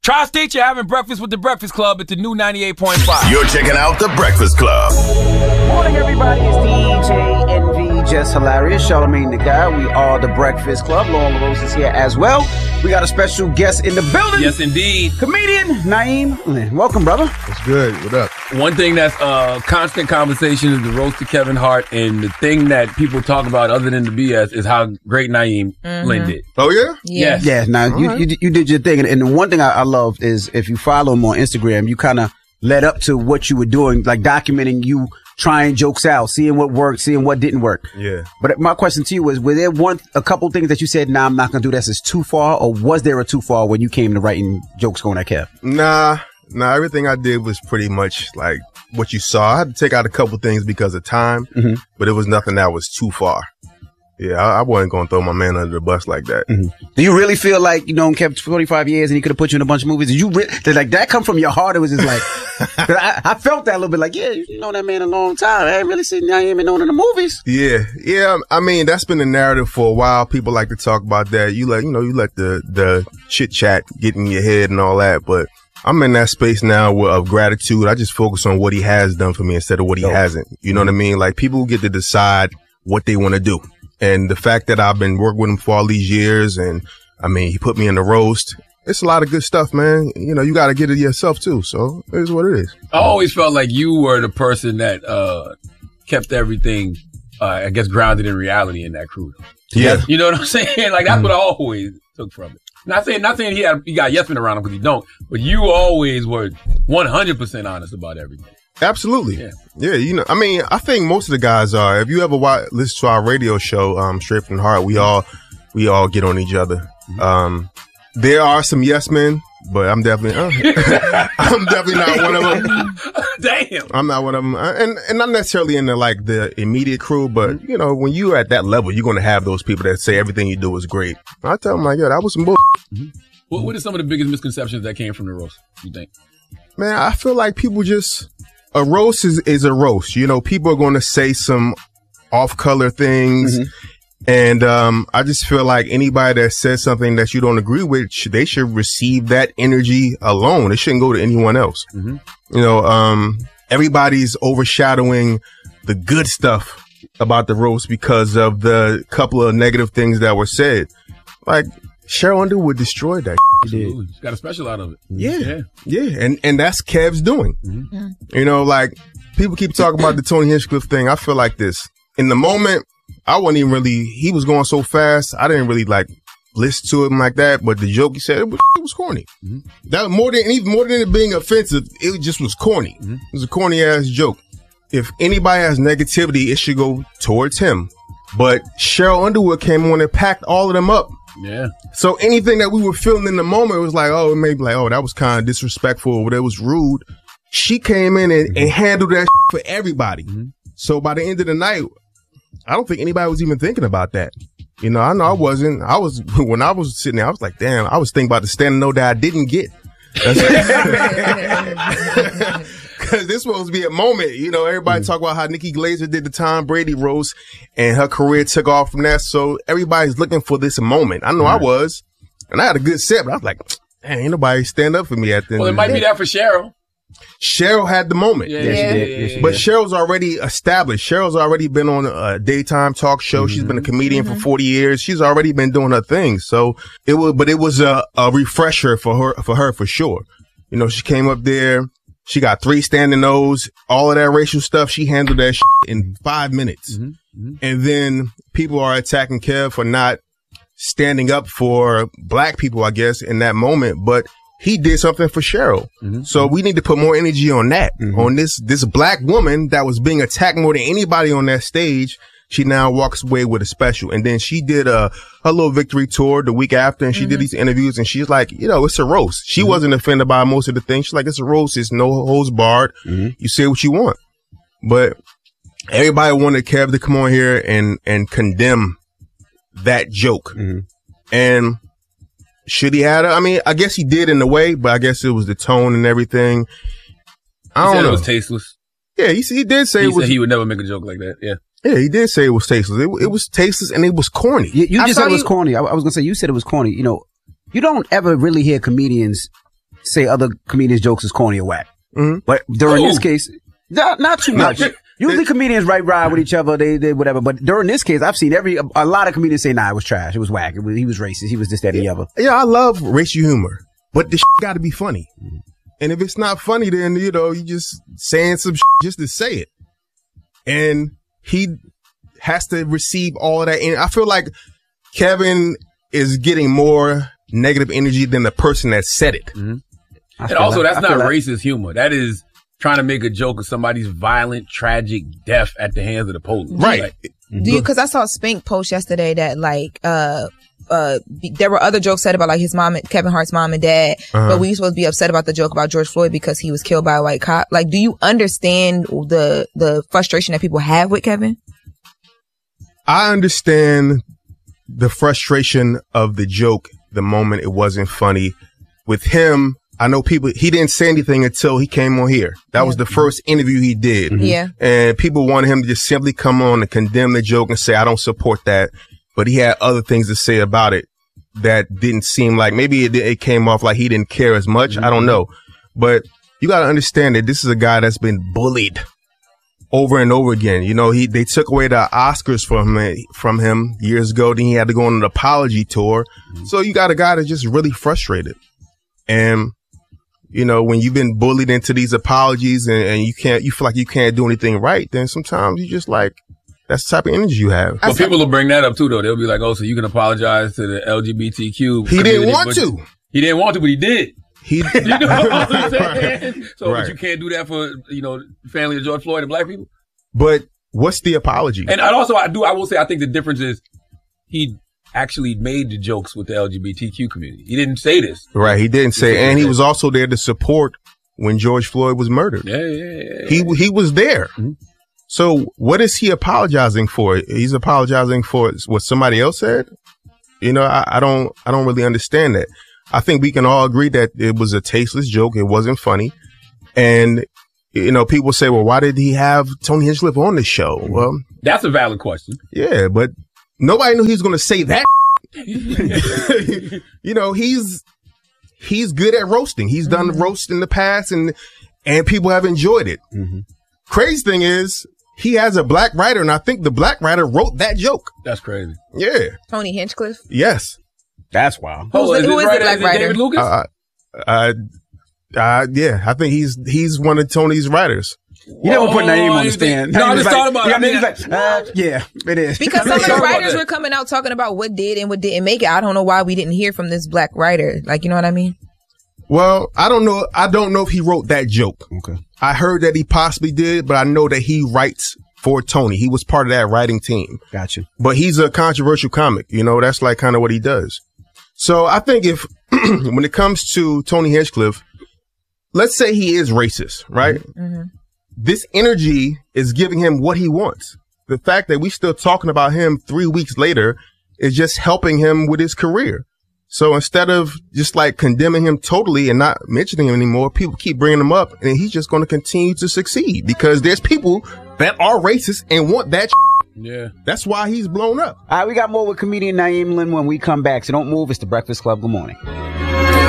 Tri-State, you're having breakfast with The Breakfast Club at the new 98.5. You're checking out The Breakfast Club. Morning, everybody. It's DJ NV, Just Hilarious, Charlamagne the Guy. We are The Breakfast Club. Lauren LaRose is here as well. We got a special guest in the building. Yes, indeed. Comedian Naeem Lynn. Welcome, brother. What's good? What up? One thing that's constant conversation is the roast of Kevin Hart, and the thing that people talk about other than the BS is how great Naeem Lynn did. Oh, yeah? Yes. Yeah, now you did your thing. And the one thing I loved is if you follow him on Instagram, you kind of led up to what you were doing, like documenting you trying jokes out, seeing what worked, seeing what didn't work. Yeah. But my question to you was, were there a couple things that you said, nah, I'm not going to do this, it's too far, or was there a too far when you came to writing jokes going at Kev? Nah, everything I did was pretty much like what you saw. I had to take out a couple things because of time, but it was nothing that was too far. Yeah, I wasn't going to throw my man under the bus like that. Do you really feel like, you know, Kev 45 years and he could have put you in a bunch of movies? Did you did like that come from your heart? It was just like, 'cause I felt that a little bit like, yeah, you know that man a long time. I ain't really seen Naeem in the movies. Yeah. I mean, that's been the narrative for a while. People like to talk about that. You let the chit chat get in your head and all that. But I'm in that space now of gratitude. I just focus on what he has done for me instead of what he hasn't. You know what I mean? Like, people get to decide what they want to do. And the fact that I've been working with him for all these years, and I mean, he put me in the roast. It's a lot of good stuff, man. You know, you got to get it yourself too. So it is what it is. I always felt like you were the person that kept everything, I guess, grounded in reality in that crew. Yeah. You know what I'm saying? Like, that's what I always took from it. Not saying he got yes men around him because he don't, but you always were 100% honest about everything. Absolutely. Yeah. You know, I mean, I think most of the guys are. If you ever listen to our radio show, Straight from the Heart, we all get on each other. There are some yes men, but I'm definitely not one of them. Damn. I'm not one of them. And not necessarily in the immediate crew, but you know, when you're at that level, you're going to have those people that say everything you do is great. I tell them like, yeah, that was some bull. What are some of the biggest misconceptions that came from the roast, you think? Man, I feel like people a roast is a roast. You know, people are going to say some off-color things. And I just feel like anybody that says something that you don't agree with, they should receive that energy alone. It shouldn't go to anyone else. You know, everybody's overshadowing the good stuff about the roast because of the couple of negative things that were said. Like, Cheryl Underwood destroyed that. She got a special out of it. Yeah. And that's Kev's doing. You know, like, people keep talking about the Tony Hinchcliffe thing. I feel like this. In the moment, I wasn't even really, he was going so fast, I didn't really listen to him like that, but the joke he said, it was corny. That more than it being offensive, it just was corny. It was a corny ass joke. If anybody has negativity, it should go towards him. But Cheryl Underwood came on and packed all of them up. Yeah. So anything that we were feeling in the moment was like, oh, maybe like, oh, that was kind of disrespectful or that was rude. She came in and handled that for everybody. So by the end of the night, I don't think anybody was even thinking about that. You know, I know I wasn't. When I was sitting there, I was like, damn, I was thinking about the stand note that I didn't get. Because this was supposed to be a moment. You know, everybody talk about how Nikki Glaser did the Tom Brady roast and her career took off from that. So everybody's looking for this moment. I know I was. And I had a good set, but I was like, dang, ain't nobody stand up for me at the end. Well, it might be that for Cheryl. Cheryl had the moment. Yeah, she did. But Cheryl's already established. Cheryl's already been on a daytime talk show. She's been a comedian for 40 years. She's already been doing her thing. So it was a refresher for her for sure. You know, she came up there. She got 3 standing O's, all of that racial stuff. She handled that in 5 minutes. And then people are attacking Kev for not standing up for black people, I guess, in that moment. But he did something for Cheryl. So we need to put more energy on that, on this black woman that was being attacked more than anybody on that stage. She now walks away with a special. And then she did her little victory tour the week after, and she did these interviews, and she's like, you know, it's a roast. She wasn't offended by most of the things. She's like, it's a roast. It's no holds barred. You say what you want. But everybody wanted Kev to come on here and condemn that joke. And should he have it? I mean, I guess he did in a way, but I guess it was the tone and everything. I don't know. It was tasteless. Yeah, he did say He said he would never make a joke like that. Yeah. Yeah, he did say it was tasteless. It was tasteless and it was corny. You just said it was corny. I was going to say, you said it was corny. You know, you don't ever really hear comedians say other comedians' jokes is corny or whack. But during this case, not too much. Usually comedians ride with each other, they whatever. But during this case, I've seen a lot of comedians say, nah, it was trash. It was whack. He was racist. He was this, that, and the other. Yeah, I love racial humor, but the got to be funny. And if it's not funny, then, you just saying some just to say it. And he has to receive all of that. And I feel like Kevin is getting more negative energy than the person that said it. And also, that's not racist humor. That is trying to make a joke of somebody's violent, tragic death at the hands of the police. Right. Because I saw Spink post yesterday that, like, there were other jokes said about, like, his mom, Kevin Hart's mom and dad, but we were supposed to be upset about the joke about George Floyd because he was killed by a white cop. Like, do you understand the frustration that people have with Kevin? I understand the frustration of the joke the moment it wasn't funny. With him, I know he didn't say anything until he came on here. That was the first interview he did. Yeah. And people wanted him to just simply come on and condemn the joke and say, I don't support that. But he had other things to say about it that didn't seem like, maybe it came off like he didn't care as much. I don't know. But you got to understand that this is a guy that's been bullied over and over again. They took away the Oscars from him years ago. Then he had to go on an apology tour. So you got a guy that's just really frustrated. And, when you've been bullied into these apologies and you feel like you can't do anything right, then sometimes you just like, that's the type of energy you have. But people will bring that up too, though. They'll be like, oh, so you can apologize to the LGBTQ. He didn't want to. He didn't want to, but he did. You know what I'm saying? So, right. But you can't do that for, family of George Floyd and black people. But what's the apology? And also, I will say, I think the difference is he actually made the jokes with the LGBTQ community. He didn't say this. Right. He didn't say, and he was also there to support when George Floyd was murdered. Yeah. He was there. So what is he apologizing for? He's apologizing for what somebody else said. I don't really understand that. I think we can all agree that it was a tasteless joke. It wasn't funny. And, people say, well, why did he have Tony Hinchcliffe on the show? Well, that's a valid question. Yeah, but nobody knew he was going to say that. He's good at roasting. He's done roast in the past and people have enjoyed it. Crazy thing is, he has a black writer, and I think the black writer wrote that joke. That's crazy. Yeah. Tony Hinchcliffe? Yes. That's wild. Who is the black writer? David Lucas? Yeah, I think he's one of Tony's writers. You never put Naeem on the stand. No, I just thought about it. Yeah, it is. Because some of the writers were coming out talking about what did and what didn't make it. I don't know why we didn't hear from this black writer. Like, you know what I mean? Well, I don't know. I don't know if he wrote that joke. Okay. I heard that he possibly did, but I know that he writes for Tony. He was part of that writing team. Gotcha. But he's a controversial comic. That's like kind of what he does. So I think if, when it comes to Tony Hinchcliffe, let's say he is racist, right? This energy is giving him what he wants. The fact that we're still talking about him 3 weeks later is just helping him with his career. So instead of just like condemning him totally and not mentioning him anymore, people keep bringing him up and he's just going to continue to succeed because there's people that are racist and want that. Yeah. That's why he's blown up. All right, we got more with comedian Naeem Lynn when we come back. So don't move. It's The Breakfast Club. Good morning.